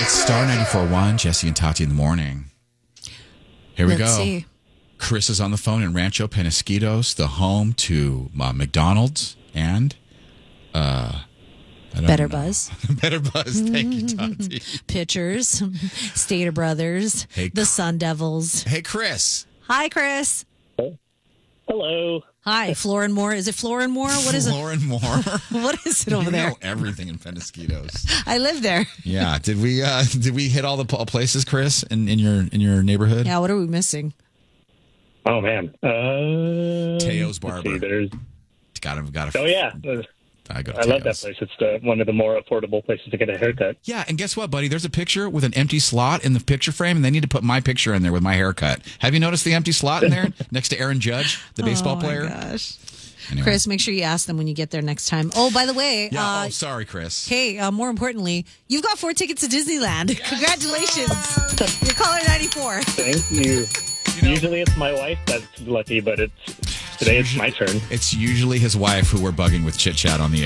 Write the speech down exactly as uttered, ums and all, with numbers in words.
It's Star ninety-four point one, Jesse and Tati in the morning. Here we Let's go. see. Chris is on the phone in Rancho Penasquitos, the home to uh, McDonald's and uh, I don't Better know. Buzz. Better Buzz. Thank you, Tati. Pitchers, Stater Brothers, Hey, the Sun Devils. Hey, Chris. Hi, Chris. Hello. Hi, Florin Moore. Is it Florin Moore? What is it? Lauren Moore. What is it over you there? know everything in Penasquitos. I live there. Yeah. Did we uh, did we hit all the pl- places, Chris, in, in your in your neighborhood? Yeah, what are we missing? Oh man. Uh, Teo's let's Barber. see, there's, Got to got to. oh yeah. I, go to I love that Teo's. place. It's the, one of the more affordable places to get a haircut. Yeah, and guess what, buddy? There's a picture with an empty slot in the picture frame, and they need to put my picture in there with my haircut. Have you noticed the empty slot in there next to Aaron Judge, the baseball oh player? My gosh. Anyway. Chris, make sure you ask them when you get there next time. Oh, by the way, Yeah. uh, oh, sorry, Chris. hey, uh, more importantly, you've got four tickets to Disneyland. Yes, congratulations. You're caller ninety-four. Thank you. You know- Usually it's my wife that's lucky, but it's today it's my turn. It's usually his wife who we're bugging with chit chat on the air.